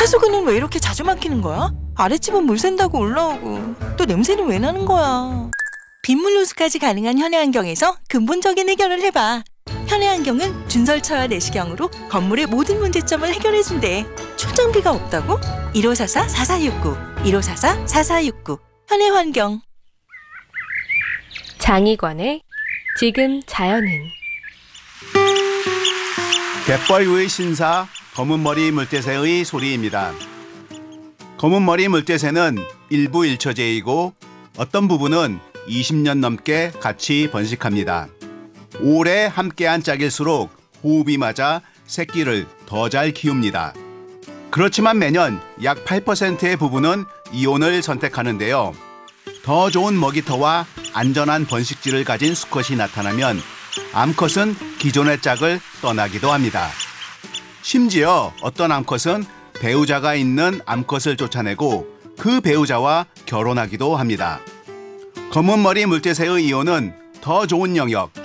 하수구는 왜 이렇게 자주 막히는 거야? 아랫집은 물 샌다고 올라오고 또 냄새는 왜 나는 거야? 빗물 누수까지 가능한 현해환경에서 근본적인 해결을 해봐. 현해환경은 준설처와 내시경으로 건물의 모든 문제점을 해결해준대. 초정비가 없다고? 1544-4469 1544-4469 현해환경. 장희관의 지금 자연은. 갯벌 위 신사 검은머리 물대새의 소리입니다. 검은머리 물대새는 일부 일처제이고 어떤 부분은 20년 넘게 같이 번식합니다. 오래 함께한 짝일수록 호흡이 맞아 새끼를 더 잘 키웁니다. 그렇지만 매년 약 8%의 부분은 이혼을 선택하는데요. 더 좋은 먹이터와 안전한 번식지를 가진 수컷이 나타나면 암컷은 기존의 짝을 떠나기도 합니다. 심지어 어떤 암컷은 배우자가 있는 암컷을 쫓아내고 그 배우자와 결혼하기도 합니다. 검은머리 물대새의 이혼은 더 좋은 영역,